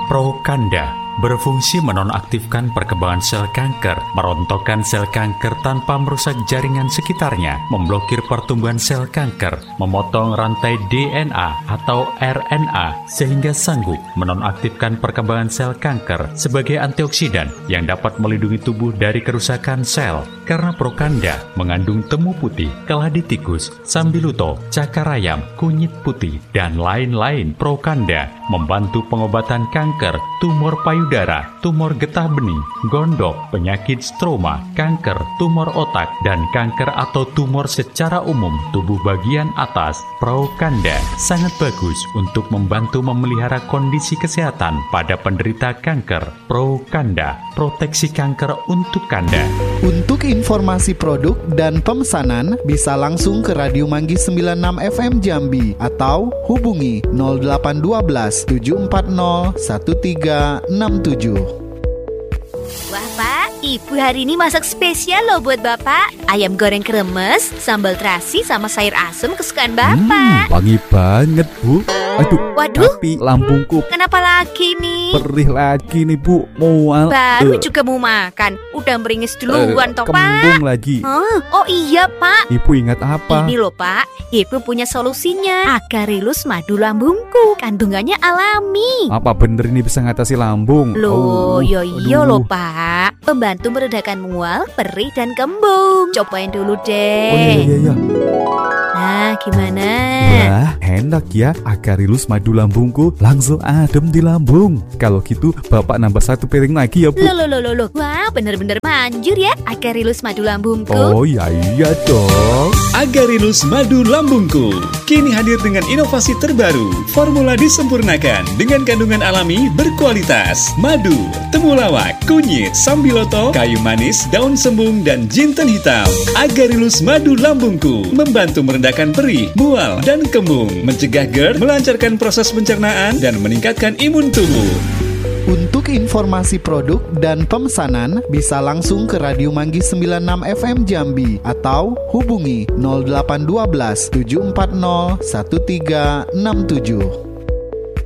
Prokanda berfungsi menonaktifkan perkembangan sel kanker, merontokkan sel kanker tanpa merusak jaringan sekitarnya, memblokir pertumbuhan sel kanker, memotong rantai DNA atau RNA sehingga sanggup menonaktifkan perkembangan sel kanker sebagai antioksidan yang dapat melindungi tubuh dari kerusakan sel. Karena Prokanda mengandung temu putih, keladi tikus, sambiluto, cakar ayam, kunyit putih, dan lain-lain, Prokanda membantu pengobatan kanker, tumor payudara, tumor getah bening, gondok, penyakit stroma, kanker, tumor otak, dan kanker atau tumor secara umum tubuh bagian atas. Prokanda sangat bagus untuk membantu memelihara kondisi kesehatan pada penderita kanker. Prokanda, proteksi kanker untuk Kanda. Untuk informasi produk dan pemesanan bisa langsung ke Radio Manggis 96 FM Jambi atau hubungi 0812 740 1367. Wah Pak, Ibu hari ini masak spesial loh buat Bapak. Ayam goreng kremes, sambal terasi sama sayur asem kesukaan Bapak. Wangi banget Bu. Aduh, waduh, tapi lambungku kenapa lagi nih? perih lagi nih Bu. Mual. Baru juga mau makan, udah meringis duluan toh Pak. Kembung lagi. Oh iya Pak. Ibu ingat apa? Ini loh Pak, Ibu punya solusinya. Agarelus madu lambungku, kandungannya alami. Apa bener ini bisa ngatasi lambung? Loh, iya aduh. loh Pak. Membantu meredakan mual, perih dan kembung. Cobain dulu deh. Oh iya. Nah, gimana? Wah, enak ya. Agarelus madu lambungku langsung adem di lambung. Kalau gitu Bapak nambah 1 piring lagi ya Bu. Loh. Wah, bener-bener manjur ya Agarelus madu lambungku. Oh iya dong. Agarelus madu lambungku kini hadir dengan inovasi terbaru. Formula disempurnakan dengan kandungan alami berkualitas. Madu, temulawak, kunyit, sambiloto, kayu manis, daun sembung, dan jinten hitam. Agarelus madu lambungku membantu merendahkan perih, mual, dan kembung, mencegah GERD, melancarkan proses pencernaan, dan meningkatkan imun tubuh. Untuk informasi produk dan pemesanan bisa langsung ke Radio Manggis 96 FM Jambi atau hubungi 0812 740 1367.